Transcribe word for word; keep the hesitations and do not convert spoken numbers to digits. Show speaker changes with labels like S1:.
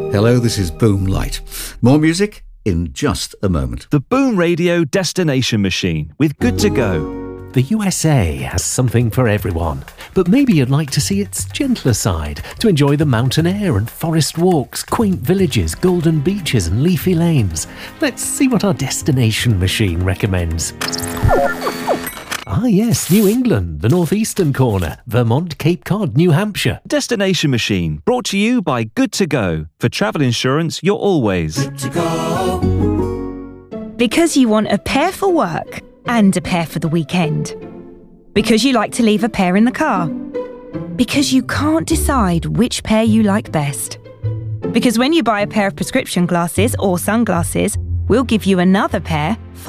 S1: Hello, this is Boom Light. More music in just a moment.
S2: The Boom Radio Destination Machine with Good to Go.
S3: The U S A has something for everyone, but maybe you'd like to see its gentler side, to enjoy the mountain air and forest walks, quaint villages, golden beaches and leafy lanes. Let's see what our Destination Machine recommends. Ah yes, New England, the northeastern corner, Vermont, Cape Cod, New Hampshire.
S2: Destination Machine, brought to you by Good to Go. For travel insurance, you're always good to go.
S4: Because you want a pair for work and a pair for the weekend. Because you like to leave a pair in the car. Because you can't decide which pair you like best. Because when you buy a pair of prescription glasses or sunglasses, we'll give you another pair